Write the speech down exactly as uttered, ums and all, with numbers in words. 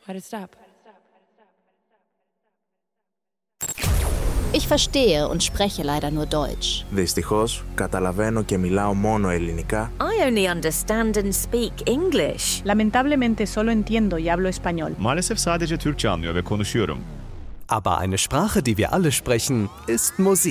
Ich verstehe und spreche leider nur Deutsch. Δυστυχώς, καταλαβαίνω και μιλάω μόνο ελληνικά. I only understand and speak English. Lamentablemente solo entiendo y hablo español. Maalesef sadece Türkçe anlıyor ve konuşuyorum. Aber eine Sprache, die wir alle sprechen, ist Musik.